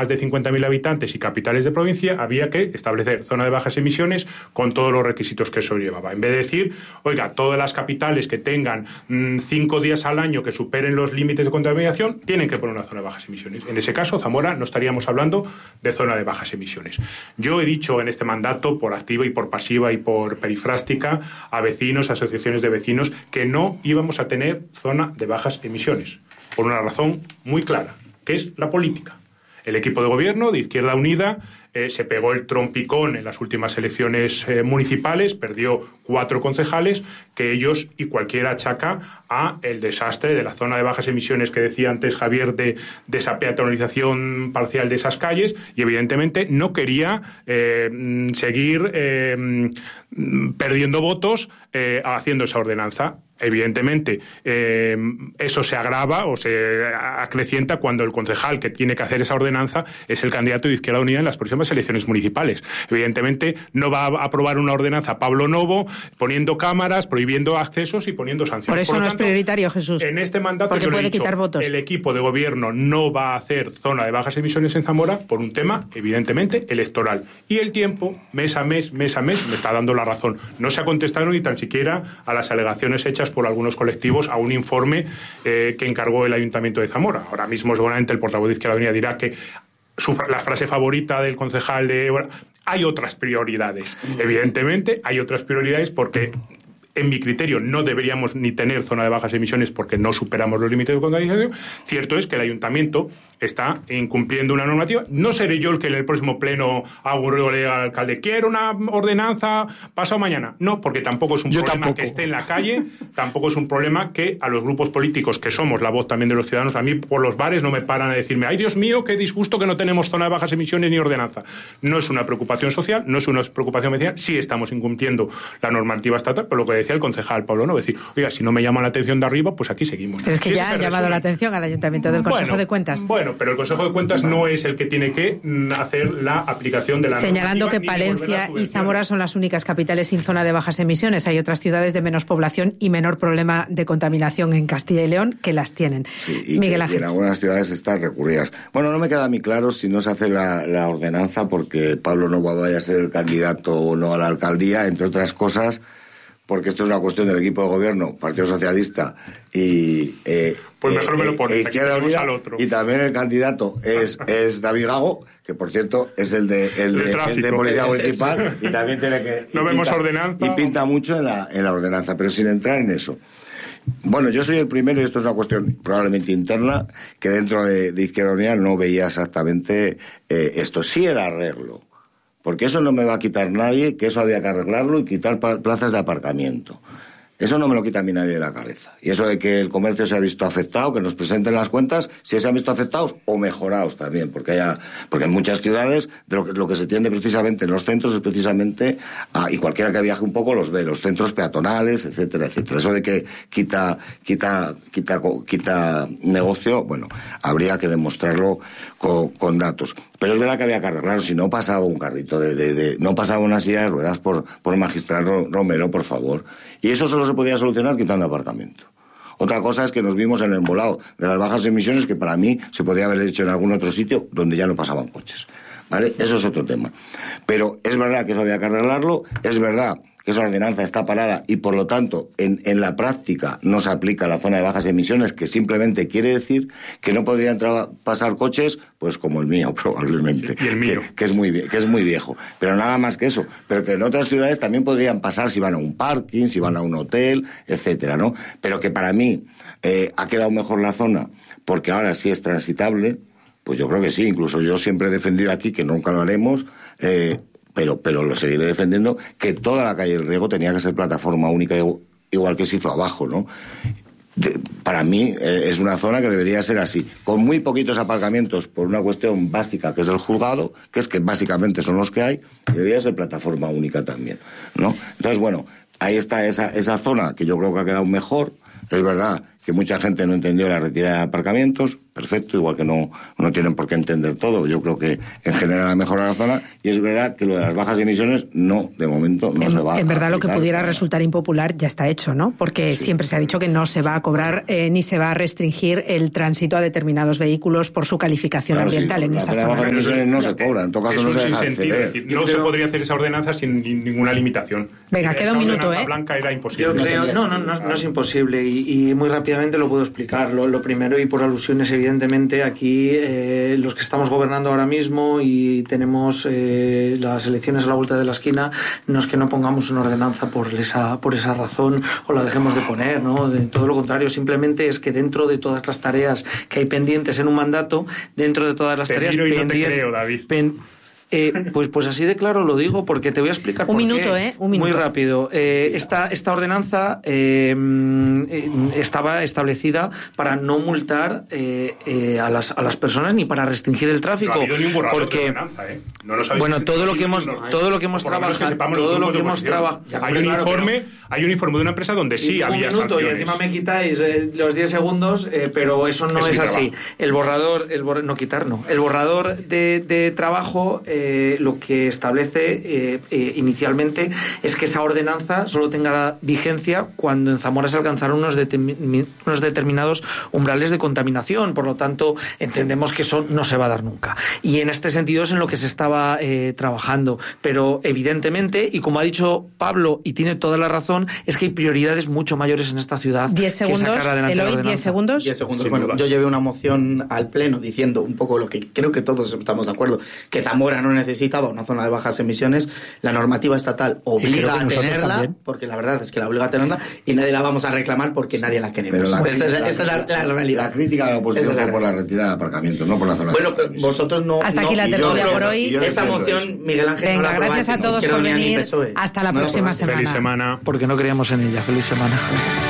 más de 50.000 habitantes y capitales de provincia había que establecer zona de bajas emisiones con todos los requisitos que eso llevaba. En vez de decir, oiga, todas las capitales que tengan 5 días al año que superen los límites de contaminación tienen que poner una zona de bajas emisiones. En ese caso, Zamora no estaríamos hablando de zona de bajas emisiones. Yo he dicho en este mandato, por activa y por pasiva y por perifrástica, a vecinos, asociaciones de vecinos, que no íbamos a tener zona de bajas emisiones, por una razón muy clara, que es la política. El equipo de gobierno de Izquierda Unida se pegó el trompicón en las últimas elecciones municipales, perdió 4 concejales, que ellos y cualquiera achaca a el desastre de la zona de bajas emisiones que decía antes Javier, de esa peatonalización parcial de esas calles, y evidentemente no quería seguir perdiendo votos haciendo esa ordenanza. Evidentemente, eso se agrava o se acrecienta cuando el concejal que tiene que hacer esa ordenanza es el candidato de Izquierda Unida en las próximas elecciones municipales. Evidentemente, no va a aprobar una ordenanza Pablo Novo poniendo cámaras, prohibiendo accesos y poniendo sanciones. Por eso no es prioritario, Jesús. En este mandato, porque puede dicho, quitar votos. El equipo de gobierno no va a hacer zona de bajas emisiones en Zamora por un tema, evidentemente, electoral. Y el tiempo, mes a mes, me está dando la razón. No se ha contestado ni tan siquiera a las alegaciones hechas por algunos colectivos a un informe que encargó el Ayuntamiento de Zamora. Ahora mismo seguramente el portavoz de Izquierda Unida dirá que la frase favorita del concejal hay otras prioridades. Evidentemente hay otras prioridades porque en mi criterio no deberíamos ni tener zona de bajas emisiones porque no superamos los límites de contaminación. Cierto es que el Ayuntamiento está incumpliendo una normativa. No seré yo el que en el próximo pleno haga un ruego al alcalde, quiero una ordenanza pasado mañana. No, porque tampoco es un problema que esté en la calle, tampoco es un problema que a los grupos políticos que somos la voz también de los ciudadanos, a mí por los bares no me paran a decirme, ay Dios mío, qué disgusto que no tenemos zona de bajas emisiones ni ordenanza. No es una preocupación social, no es una preocupación vecinal, sí estamos incumpliendo la normativa estatal, pero lo que decía el concejal Pablo Novo, decir, oiga, si no me llama la atención de arriba, pues aquí seguimos. Pero es que ya han llamado la atención al Ayuntamiento del Consejo de Cuentas. Bueno, pero el Consejo de Cuentas no es el que tiene que hacer la aplicación de la señalando que Palencia y Zamora son las únicas capitales sin zona de bajas emisiones. Hay otras ciudades de menos población y menor problema de contaminación en Castilla y León que las tienen. Sí, y Miguel Ángel. En algunas ciudades están recurridas. Bueno, no me queda a mí claro si no se hace la ordenanza porque Pablo Novo vaya a ser el candidato o no a la alcaldía, entre otras cosas, porque esto es una cuestión del equipo de gobierno, Partido Socialista y pues mejor me lo pones, Izquierda Unida, al otro. Y también el candidato es David Gago, que por cierto es el de Policía Municipal y también tiene que no vemos ordenanza y pinta mucho en la ordenanza, pero sin entrar en eso. Bueno, yo soy el primero, y esto es una cuestión probablemente interna, que dentro de Izquierda Unida no veía exactamente esto. Sí el arreglo, porque eso no me va a quitar nadie, que eso había que arreglarlo y quitar plazas de aparcamiento. Eso no me lo quita a mí nadie de la cabeza. Y eso de que el comercio se ha visto afectado, que nos presenten las cuentas, si se han visto afectados o mejorados también, porque en muchas ciudades lo que se tiende precisamente en los centros es precisamente, y cualquiera que viaje un poco los ve, los centros peatonales, etcétera, etcétera. Eso de que quita negocio, bueno, habría que demostrarlo con datos. Pero es verdad que había que arreglarlo, si no pasaba un carrito no pasaba una silla de ruedas por magistral Romero, por favor. Y eso solo se podía solucionar quitando aparcamiento. Otra cosa es que nos vimos en el embolado de las bajas emisiones, que para mí se podía haber hecho en algún otro sitio donde ya no pasaban coches, ¿vale? Eso es otro tema. Pero es verdad que eso había que arreglarlo, es verdad que esa ordenanza está parada y por lo tanto en la práctica no se aplica la zona de bajas emisiones, que simplemente quiere decir que no podrían pasar coches pues como el mío probablemente, y el mío. Que es muy viejo, pero nada más que eso, pero que en otras ciudades también podrían pasar si van a un parking, si van a un hotel, etcétera, ¿no? Pero que para mí ha quedado mejor la zona porque ahora sí es transitable, pues yo creo que sí. Incluso yo siempre he defendido aquí, que nunca lo haremos, pero lo seguiré defendiendo, que toda la calle del Riego tenía que ser plataforma única, igual que se hizo abajo, ¿no? Para mí es una zona que debería ser así, con muy poquitos aparcamientos por una cuestión básica que es el juzgado, que es que básicamente son los que hay, y debería ser plataforma única también, ¿no? Entonces, bueno, ahí está esa zona que yo creo que ha quedado mejor. Es verdad que mucha gente no entendió la retirada de aparcamientos, perfecto, igual que no tienen por qué entender todo. Yo creo que en general ha mejorado la zona, y es verdad que lo de las bajas emisiones de momento no se va a En verdad, lo que pudiera nada. resultar impopular ya está hecho, ¿no? Porque siempre se ha dicho que no se va a cobrar ni se va a restringir el tránsito a determinados vehículos por su calificación ambiental en esta Las bajas zona. emisiones no se cobran, en todo caso no se deja acceder. Es decir, no se podría hacer esa ordenanza sin ninguna limitación. Venga, queda un minuto, Esa blanca era imposible. Yo creo, no es imposible, y muy rápidamente lo puedo explicar. Lo primero, y por alusiones, evidentemente, aquí los que estamos gobernando ahora mismo y tenemos las elecciones a la vuelta de la esquina, no es que no pongamos una ordenanza por esa razón o la dejemos de poner, ¿no? De todo lo contrario, simplemente es que dentro de todas las tareas que hay pendientes en un mandato, dentro de todas las tareas pendientes... No te creo, David. Pues así de claro lo digo, porque te voy a explicar por qué. Un minuto. Muy rápido. Esta ordenanza estaba establecida para no multar a las personas ni para restringir el tráfico. No ha habido ni un borrador porque de ordenanza, No lo sabéis. bueno, todo lo que hemos trabajado, hay un informe de una empresa donde sí había sanciones. Y encima me quitáis los 10 segundos, pero eso no es así. El borrador de trabajo lo que establece inicialmente es que esa ordenanza solo tenga vigencia cuando en Zamora se alcanzaron unos determinados umbrales de contaminación. Por lo tanto, entendemos que eso no se va a dar nunca. Y en este sentido es en lo que se estaba trabajando. Pero evidentemente, y como ha dicho Pablo, y tiene toda la razón, es que hay prioridades mucho mayores en esta ciudad. 10 segundos, que sacar adelante la ordenanza. 10 segundos. 10 segundos. Bueno, yo llevé una moción al Pleno diciendo un poco lo que creo que todos estamos de acuerdo, que Zamora no necesitaba una zona de bajas emisiones. La normativa estatal obliga a tenerla, porque la verdad es que la obliga a tenerla, y nadie la vamos a reclamar porque nadie la queremos. Pero esa es la realidad. La crítica de la oposición fue por la retirada de aparcamientos, no por la zona. Bueno, vosotros no... Hasta aquí la tertulia por hoy. Esa moción, Miguel Ángel, venga, no la gracias a todos por venir. Hasta la próxima semana. Feliz semana. Porque no creíamos en ella. Feliz semana.